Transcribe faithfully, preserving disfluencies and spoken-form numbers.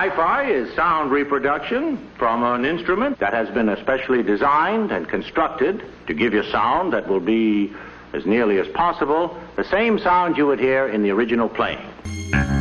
Hi-fi is sound reproduction from an instrument that has been especially designed and constructed to give you sound that will be, as nearly as possible, the same sound you would hear in the original playing.